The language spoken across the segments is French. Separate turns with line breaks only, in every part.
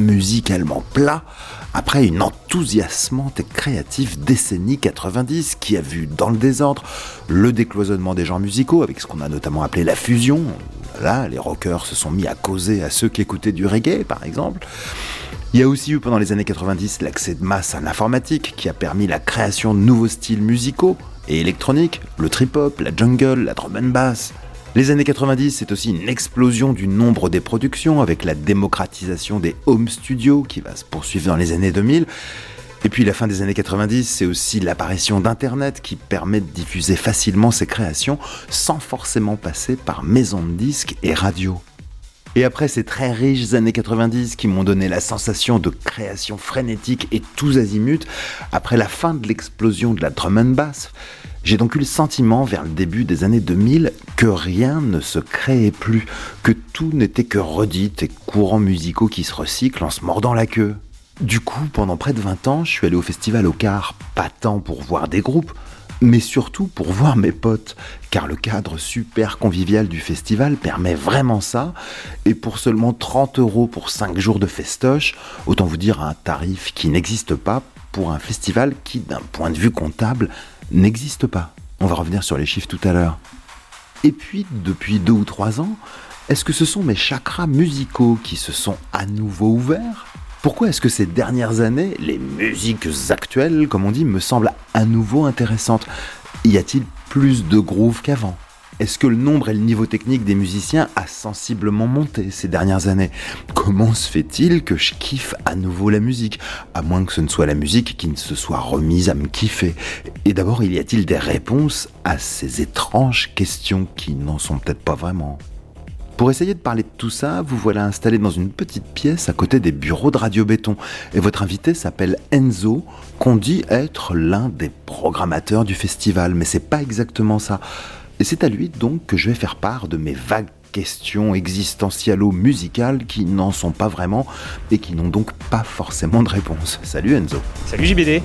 musicalement plat après une enthousiasmante et créative décennie 90 qui a vu dans le désordre le décloisonnement des genres musicaux avec ce qu'on a notamment appelé la fusion. Là, les rockers se sont mis à causer à ceux qui écoutaient du reggae, par exemple. Il y a aussi eu pendant les années 90 l'accès de masse à l'informatique qui a permis la création de nouveaux styles musicaux et électroniques, le trip-hop, la jungle, la drum and bass. Les années 90, c'est aussi une explosion du nombre des productions avec la démocratisation des home studios qui va se poursuivre dans les années 2000. Et puis la fin des années 90, c'est aussi l'apparition d'Internet qui permet de diffuser facilement ses créations sans forcément passer par maisons de disques et radio. Et après ces très riches années 90 qui m'ont donné la sensation de création frénétique et tous azimuts, après la fin de l'explosion de la drum and bass, j'ai donc eu le sentiment vers le début des années 2000 que rien ne se créait plus, que tout n'était que redites et courants musicaux qui se recyclent en se mordant la queue. Du coup, pendant près de 20 ans, je suis allé au festival au Car, pas tant pour voir des groupes, mais surtout pour voir mes potes, car le cadre super convivial du festival permet vraiment ça, et pour seulement 30 € pour 5 jours de festoche, autant vous dire un tarif qui n'existe pas pour un festival qui, d'un point de vue comptable, n'existe pas. On va revenir sur les chiffres tout à l'heure. Et puis, depuis 2 ou 3 ans, est-ce que ce sont mes chakras musicaux qui se sont à nouveau ouverts ? Pourquoi est-ce que ces dernières années, les musiques actuelles, comme on dit, me semblent à nouveau intéressantes ? Y a-t-il plus de groove qu'avant ? Est-ce que le nombre et le niveau technique des musiciens a sensiblement monté ces dernières années ? Comment se fait-il que je kiffe à nouveau la musique ? À moins que ce ne soit la musique qui ne se soit remise à me kiffer. Et d'abord, y a-t-il des réponses à ces étranges questions qui n'en sont peut-être pas vraiment ? Pour essayer de parler de tout ça, vous voilà installé dans une petite pièce à côté des bureaux de Radio Béton. Et votre invité s'appelle Enzo, qu'on dit être l'un des programmateurs du festival. Mais c'est pas exactement ça. Et c'est à lui donc que je vais faire part de mes vagues questions existentialo-musicales qui n'en sont pas vraiment et qui n'ont donc pas forcément de réponse. Salut Enzo.
Salut JBD.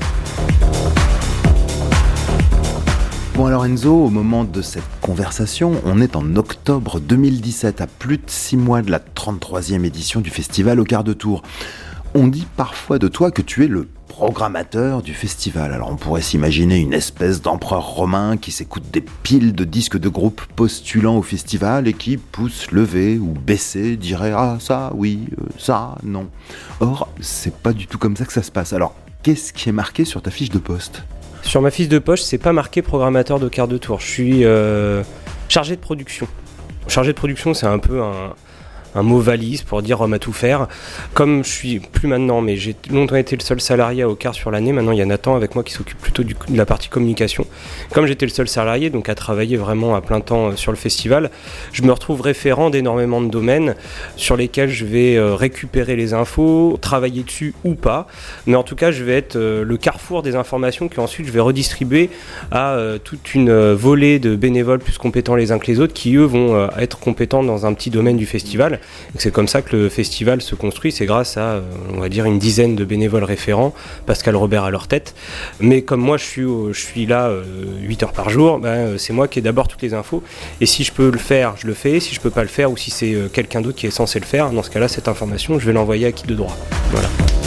Bon alors Enzo, au moment de cette conversation, on est en octobre 2017, à plus de 6 mois de la 33e édition du festival au Quart de Tour. On dit parfois de toi que tu es le programmateur du festival. Alors on pourrait s'imaginer une espèce d'empereur romain qui s'écoute des piles de disques de groupes postulant au festival et qui, pouce levé ou baissé, dirait « Ah ça, oui, ça, non ». Or, c'est pas du tout comme ça que ça se passe. Alors, qu'est-ce qui est marqué sur ta fiche de poste ?
Sur ma fiche de poche, c'est pas marqué programmateur de quart de tour. Je suis chargé de production. Chargé de production, c'est un peu un mot valise pour dire homme à tout faire. Comme je suis plus maintenant, mais j'ai longtemps été le seul salarié au quart sur l'année, maintenant il y a Nathan avec moi qui s'occupe plutôt de la partie communication. Comme j'étais le seul salarié, donc à travailler vraiment à plein temps sur le festival, je me retrouve référent d'énormément de domaines sur lesquels je vais récupérer les infos, travailler dessus ou pas, mais en tout cas je vais être le carrefour des informations que ensuite je vais redistribuer à toute une volée de bénévoles plus compétents les uns que les autres qui eux vont être compétents dans un petit domaine du festival. Et c'est comme ça que le festival se construit, c'est grâce à, on va dire, une dizaine de bénévoles référents, Pascal Robert à leur tête. Mais comme moi je suis là 8 heures par jour, c'est moi qui ai d'abord toutes les infos. Et si je peux le faire, je le fais. Si je peux pas le faire ou si c'est quelqu'un d'autre qui est censé le faire, dans ce cas-là, cette information, je vais l'envoyer à qui de droit. Voilà.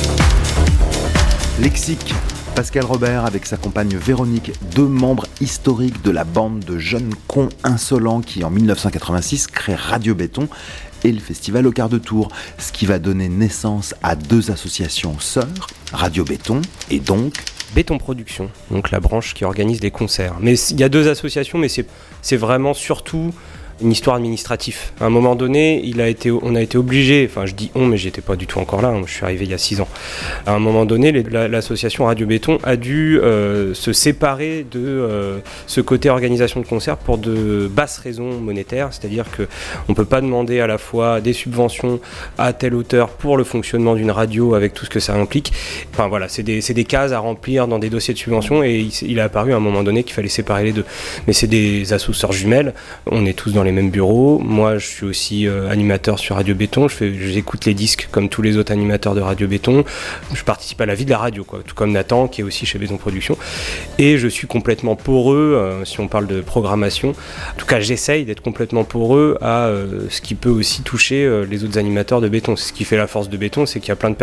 Lexique. Pascal Robert avec sa compagne Véronique, 2 membres historiques de la bande de jeunes cons insolents qui en 1986 crée Radio Béton et le festival au Quart de Tour, ce qui va donner naissance à 2 associations sœurs, Radio Béton et donc
Béton Production, donc la branche qui organise les concerts. Mais il y a 2 associations, mais c'est vraiment surtout une histoire administrative. À un moment donné, on a été obligé, enfin je dis on, mais j'étais pas du tout encore là, je suis arrivé il y a 6 ans. À un moment donné, l'association Radio Béton a dû se séparer de ce côté organisation de concerts pour de basses raisons monétaires, c'est-à-dire qu'on peut pas demander à la fois des subventions à tel auteur pour le fonctionnement d'une radio avec tout ce que ça implique. Enfin voilà, c'est des cases à remplir dans des dossiers de subvention et il est apparu à un moment donné qu'il fallait séparer les deux. Mais c'est des associations jumelles, on est tous dans les mêmes bureaux. Moi, je suis aussi animateur sur Radio Béton. J'écoute les disques comme tous les autres animateurs de Radio Béton. Je participe à la vie de la radio, quoi. Tout comme Nathan, qui est aussi chez Béton Production. Et je suis complètement poreux, si on parle de programmation. En tout cas, j'essaye d'être complètement poreux à ce qui peut aussi toucher les autres animateurs de Béton. C'est ce qui fait la force de Béton, c'est qu'il y a plein de